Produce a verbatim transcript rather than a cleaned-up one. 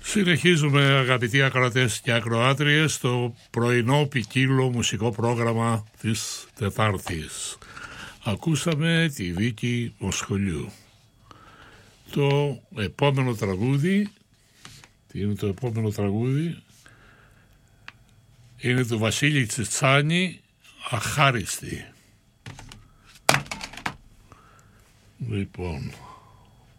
Συνεχίζουμε, αγαπητοί ακροατές και ακροάτριες, το πρωινό ποικίλο μουσικό πρόγραμμα της Τετάρτης. Ακούσαμε τη Βίκη Μοσχολιού. Το επόμενο τραγούδι, τι είναι το επόμενο τραγούδι, είναι του Βασίλη Τσιτσάνη, Αχάριστη. Λοιπόν...